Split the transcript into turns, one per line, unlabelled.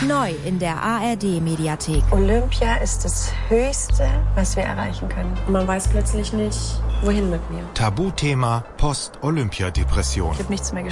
Neu in der ARD-Mediathek.
Olympia ist das Höchste, was wir erreichen können.
Man weiß plötzlich nicht, wohin mit mir.
Tabuthema Post-Olympia-Depression.
Ich habe nichts mehr